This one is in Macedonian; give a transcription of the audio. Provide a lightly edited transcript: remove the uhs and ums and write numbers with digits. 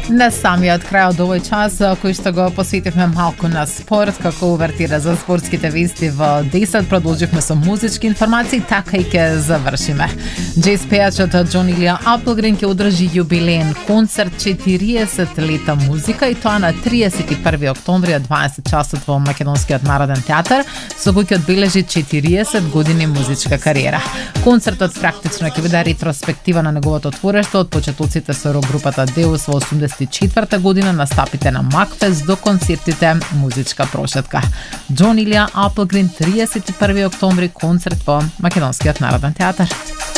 На самиот крај од овој час, кој што го посветивме малку на спорт, како увертира за спортските вести во 10, продолживме со музички информации, така и ќе завршиме. Джез пејачот Џон Илија Applegren ќе одржи јубилеен концерт 40 лета музика, и тоа на 31 октомври од 20 часот во Македонскиот народен театар, со кој ќе одбележи 40 години музичка кариера. Концертот практично ќе биде ретроспектива на неговото творештво од почетоците со рок-групата Деус во 84 година, настапите на Макфест до концертите музичка прошетка. Џон Илија Applegren 31 октомври, концерт во Македонскиот народен театар.